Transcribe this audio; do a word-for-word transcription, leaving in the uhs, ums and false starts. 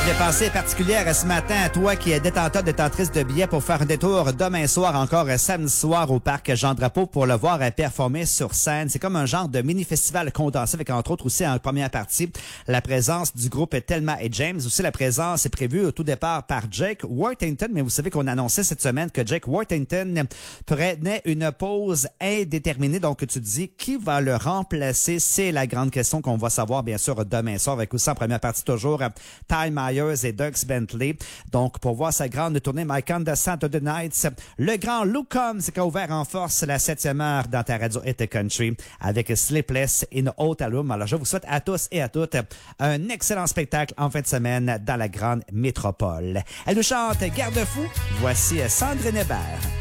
Des pensées particulières ce matin à toi qui es détenteur, détentrice de billets pour faire un détour demain soir, encore samedi soir au parc Jean-Drapeau pour le voir performer sur scène. C'est comme un genre de mini-festival condensé avec entre autres aussi en première partie la présence du groupe Thelma et James. Aussi la présence est prévue au tout départ par Jake Worthington, mais vous savez qu'on annonçait cette semaine que Jake Worthington prenait une pause indéterminée. Donc tu te dis qui va le remplacer? C'est la grande question qu'on va savoir bien sûr demain soir avec aussi en première partie toujours Ty Myers et Doug Bentley. Donc, pour voir sa grande tournée My Kind of Saturday Nights, le grand Luke Combs qui a ouvert en force la septième heure dans ta radio Hit Country avec Sleepless in Hotel Room. Alors, je vous souhaite à tous et à toutes un excellent spectacle en fin de semaine dans la grande métropole. Elle nous chante Garde-fou. Voici Sandrine Hébert.